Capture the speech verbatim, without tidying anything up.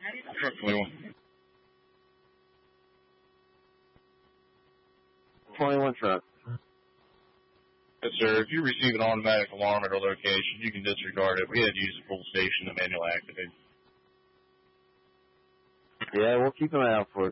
Truck twenty-one. twenty-one truck. Yes, sir. If you receive an automatic alarm at our location, you can disregard it. We had to use a full station to manually activate. Yeah, we'll keep an eye out for it.